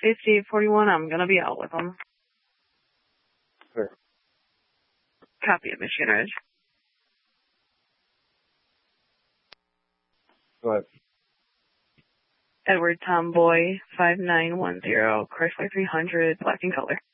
Safety 41, I'm going to be out with them. Sure. Copy of Michigan Ridge. Go ahead. Edward Tomboy 5910, Chrysler 300, black in color.